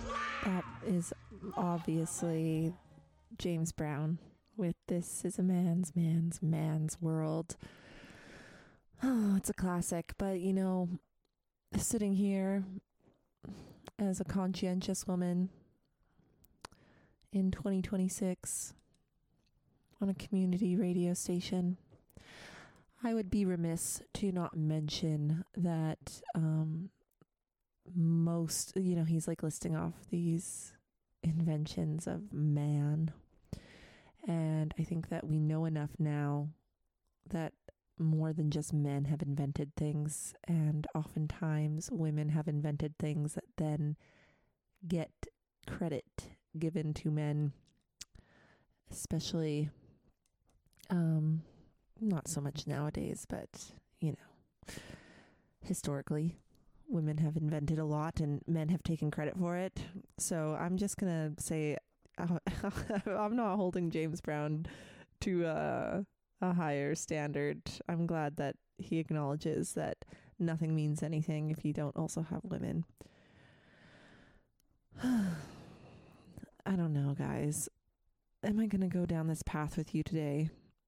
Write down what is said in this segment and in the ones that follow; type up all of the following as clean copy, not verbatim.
That is obviously James Brown with This Is a Man's World. Oh, it's a classic. But, you know, sitting here as a conscientious woman in 2026 on a community radio station, I would be remiss to not mention that most, you know, he's like listing off these inventions of man. And I think that we know enough now that more than just men have invented things, and oftentimes women have invented things that then get credit given to men, especially not so much nowadays, but you know, historically women have invented a lot and men have taken credit for it. So I'm just gonna say I'm not holding James Brown to a higher standard. I'm glad that he acknowledges that nothing means anything if you don't also have women. I don't know, guys. Am I going to go down this path with you today?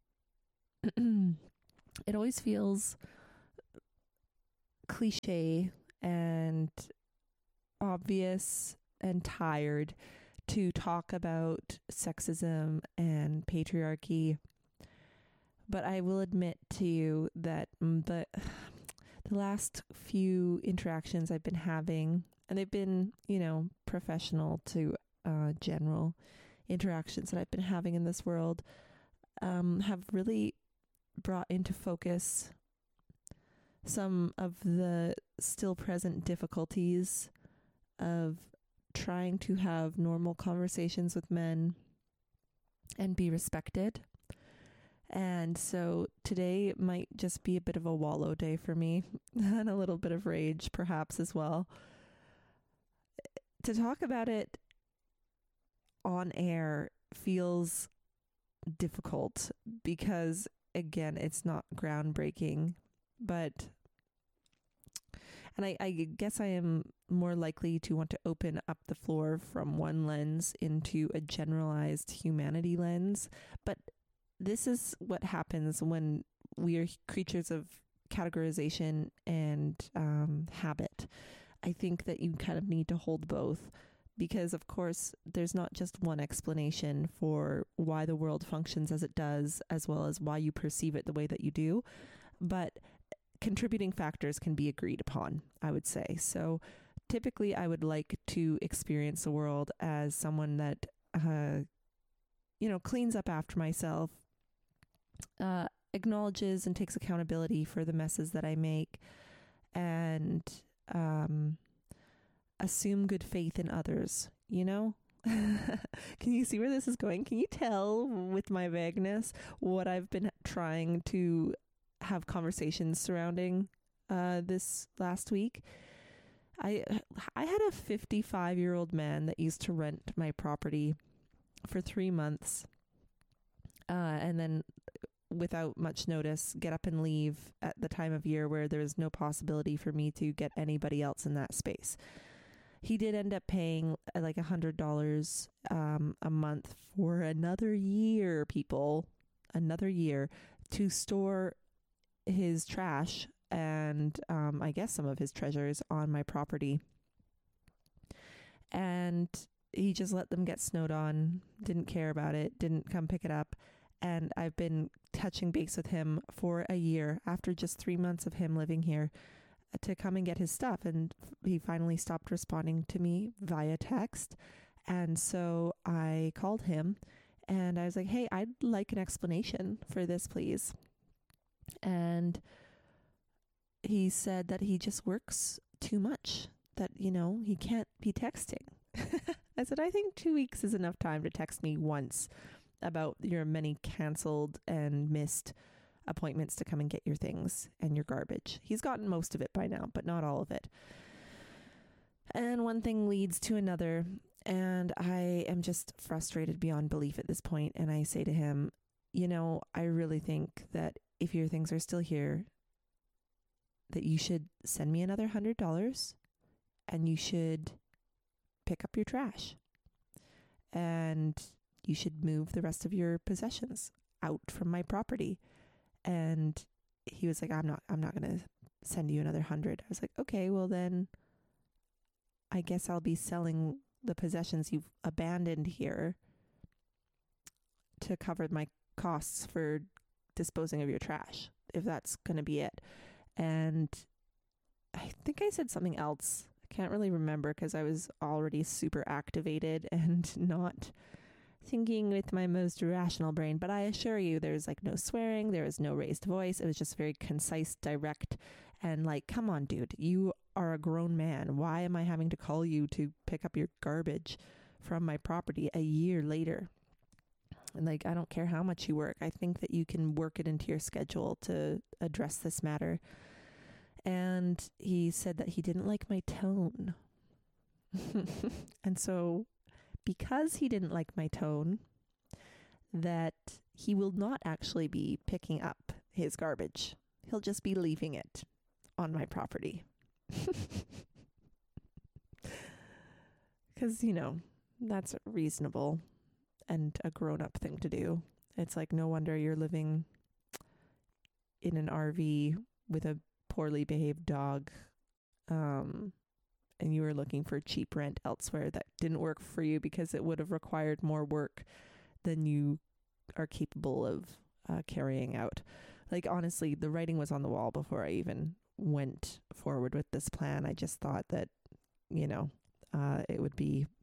It always feels cliche and obvious and tired to talk about sexism and patriarchy. But I will admit to you that the last few interactions I've been having, and they've been, you know, professional to general interactions that I've been having in this world, have really brought into focus some of the still present difficulties of trying to have normal conversations with men and be respected. And so today might just be a bit of a wallow day for me and a little bit of rage perhaps as well. To talk about it on air feels difficult because, again, it's not groundbreaking, and I guess I am more likely to want to open up the floor from one lens into a generalized humanity lens. But this is what happens when we are creatures of categorization and habit. I think that you kind of need to hold both, because of course there's not just one explanation for why the world functions as it does, as well as why you perceive it the way that you do, but contributing factors can be agreed upon, I would say. So typically I would like to experience the world as someone that cleans up after myself, acknowledges and takes accountability for the messes that I make, and assume good faith in others, you know? Can you see where this is going? Can you tell with my vagueness what I've been trying to have conversations surrounding this last week? I had a 55-year-old man that used to rent my property for 3 months, and then without much notice get up and leave at the time of year where there was no possibility for me to get anybody else in that space. He did end up paying like $100 a month for another year, another year, to store his trash and I guess some of his treasures on my property. And he just let them get snowed on, didn't care about it, didn't come pick it up. And I've been touching base with him for a year after just 3 months of him living here to come and get his stuff. And he finally stopped responding to me via text. And so I called him and I was like, hey, I'd like an explanation for this, please. And he said that he just works too much, that, you know, he can't be texting. I said, I think 2 weeks is enough time to text me once about your many canceled and missed appointments to come and get your things and your garbage. He's gotten most of it by now, but not all of it. And one thing leads to another, and I am just frustrated beyond belief at this point. And I say to him, you know, I really think that if your things are still here, that you should send me another $100 and you should pick up your trash and you should move the rest of your possessions out from my property. And he was like, I'm not going to send you another 100. I was like, okay, well then I guess I'll be selling the possessions you've abandoned here to cover my costs for disposing of your trash, if that's going to be it. And I think I said something else. I can't really remember because I was already super activated and not thinking with my most rational brain. But I assure you, there's like no swearing, there was no raised voice. It was just very concise, direct, and like, come on, dude, you are a grown man. Why am I having to call you to pick up your garbage from my property a year later? And like, I don't care how much you work. I think that you can work it into your schedule to address this matter. And he said that he didn't like my tone. And so because he didn't like my tone, that he will not actually be picking up his garbage. He'll just be leaving it on my property. Because, you know, that's reasonable and a grown-up thing to do. It's like, no wonder you're living in an RV with a poorly behaved dog, and you were looking for cheap rent elsewhere that didn't work for you because it would have required more work than you are capable of carrying out. Like, honestly, the writing was on the wall before I even went forward with this plan. I just thought that, you know, it would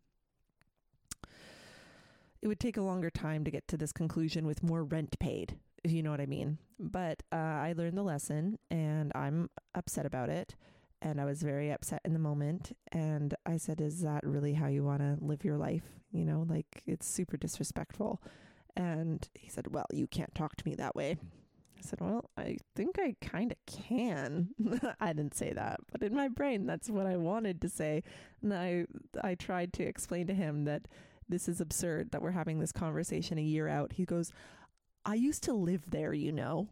take a longer time to get to this conclusion with more rent paid, if you know what I mean. But I learned the lesson and I'm upset about it. And I was very upset in the moment. And I said, is that really how you want to live your life? You know, like, it's super disrespectful. And he said, well, you can't talk to me that way. I said, well, I think I kind of can. I didn't say that, but in my brain, that's what I wanted to say. And I tried to explain to him that this is absurd, that we're having this conversation a year out. He goes, I used to live there, you know.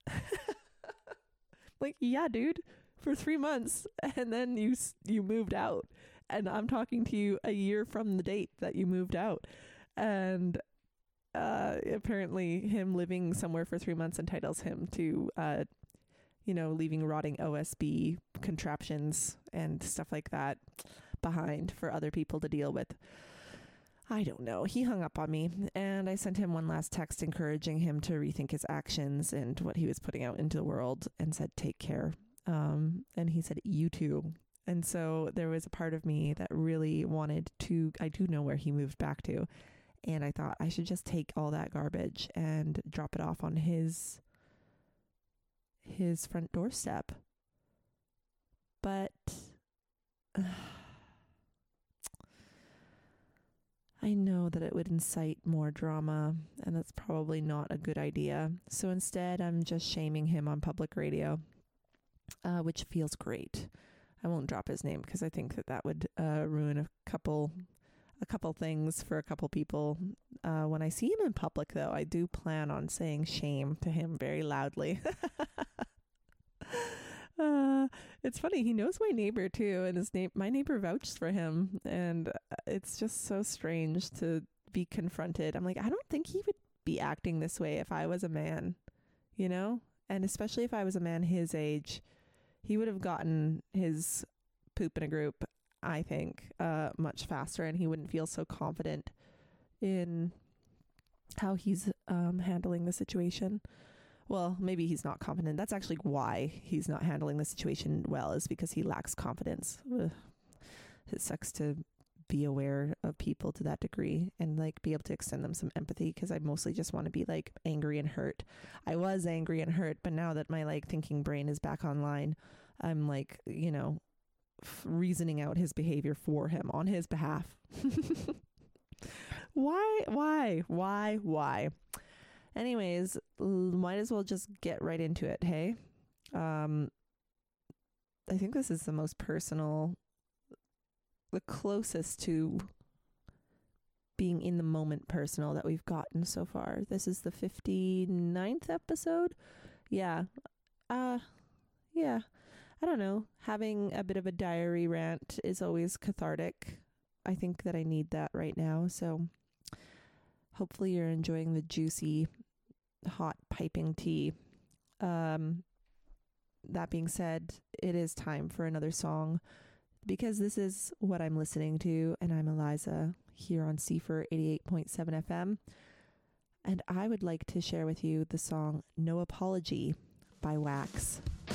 Like, yeah, dude, for 3 months. And then you moved out. And I'm talking to you a year from the date that you moved out. And apparently him living somewhere for 3 months entitles him to, you know, leaving rotting OSB contraptions and stuff like that behind for other people to deal with. I don't know. He hung up on me, and I sent him one last text encouraging him to rethink his actions and what he was putting out into the world, and said, take care. And he said, you too. And so there was a part of me that really wanted to, I do know where he moved back to. And I thought I should just take all that garbage and drop it off on his front doorstep. But I know that it would incite more drama, and that's probably not a good idea. So instead, I'm just shaming him on public radio, which feels great. I won't drop his name because I think that would ruin a couple things for a couple people. When I see him in public, though, I do plan on saying shame to him very loudly. It's funny, he knows my neighbor too, and my neighbor vouched for him, and it's just so strange to be confronted. I'm like, I don't think he would be acting this way if I was a man, you know? And especially if I was a man his age, he would have gotten his poop in a group, I think, much faster, and he wouldn't feel so confident in how he's handling the situation. Well, maybe he's not confident. That's actually why he's not handling the situation well, is because he lacks confidence. Ugh. It sucks to be aware of people to that degree and like be able to extend them some empathy, because I mostly just want to be like angry and hurt. I was angry and hurt, but now that my like thinking brain is back online, I'm like, you know, reasoning out his behavior for him on his behalf. Why? Anyways, might as well just get right into it, hey? I think this is the most personal, the closest to being in the moment personal that we've gotten so far. This is the 59th episode? Yeah. Yeah. I don't know. Having a bit of a diary rant is always cathartic. I think that I need that right now. So hopefully you're enjoying the juicy, hot piping tea. That being said, it is time for another song because this is what I'm listening to, and I'm Eliza here on CFR 88.7 FM. And I would like to share with you the song No Apology by Wax.